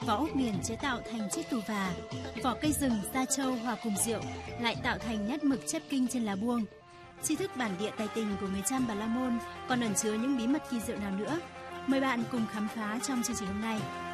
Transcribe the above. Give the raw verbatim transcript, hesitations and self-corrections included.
Vỏ ốc biển chế tạo thành chiếc tù và, vỏ cây rừng, da trâu hòa cùng rượu lại tạo thành nét mực chép kinh trên lá buông. Tri thức bản địa tài tình của người Chăm Bà La Môn còn ẩn chứa những bí mật kỳ diệu nào nữa? Mời bạn cùng khám phá trong chương trình hôm nay.